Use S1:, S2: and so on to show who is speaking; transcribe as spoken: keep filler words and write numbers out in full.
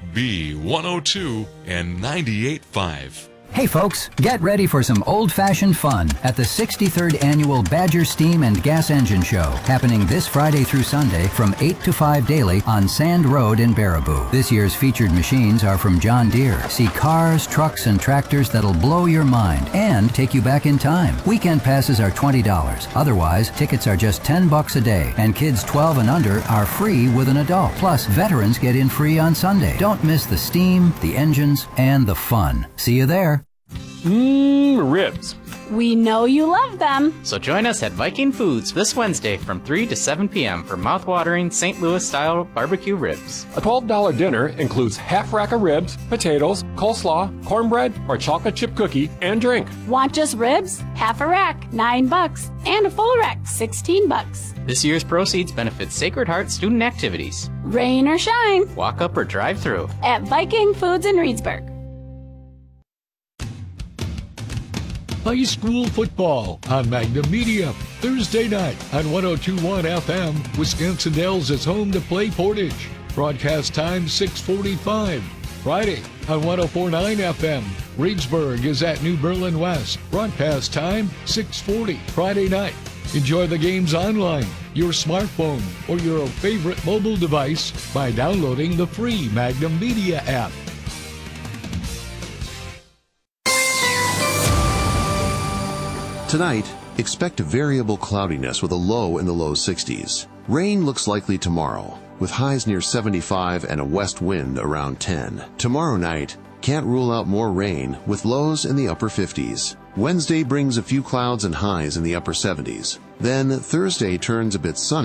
S1: B one oh two and ninety-eight point five.
S2: Hey folks, get ready for some old-fashioned fun at the sixty-third Annual Badger Steam and Gas Engine Show, happening this Friday through Sunday from eight to five daily on Sand Road in Baraboo. This year's featured machines are from John Deere. See cars, trucks, and tractors that'll blow your mind and take you back in time. Weekend passes are twenty dollars. Otherwise, tickets are just ten bucks a day, and kids twelve and under are free with an adult. Plus, veterans get in free on Sunday. Don't miss the steam, the engines, and the fun. See you there.
S3: Mmm, ribs.
S4: We know you love them.
S5: So join us at Viking Foods this Wednesday from three to seven p.m. for mouth-watering Saint Louis-style barbecue ribs.
S3: A twelve dollar dinner includes half rack of ribs, potatoes, coleslaw, cornbread, or chocolate chip cookie, and drink.
S4: Want just ribs? Half a rack, nine bucks. And a full rack, sixteen bucks.
S5: This year's proceeds benefit Sacred Heart student activities.
S4: Rain or shine.
S5: Walk up or drive through.
S4: At Viking Foods in Reedsburg.
S6: High school football on Magnum Media. Thursday night on one oh two point one F M. Wisconsin Dells is home to play Portage. Broadcast time six forty-five. Friday on one oh four point nine F M. Reedsburg is at New Berlin West. Broadcast time six forty. Friday night. Enjoy the games online, your smartphone, or your favorite mobile device by downloading the free Magnum Media app.
S7: Tonight, expect variable cloudiness with a low in the low sixties. Rain looks likely tomorrow, with highs near seventy-five and a west wind around ten. Tomorrow night, can't rule out more rain, with lows in the upper fifties. Wednesday brings a few clouds and highs in the upper seventies. Then Thursday turns a bit sunny.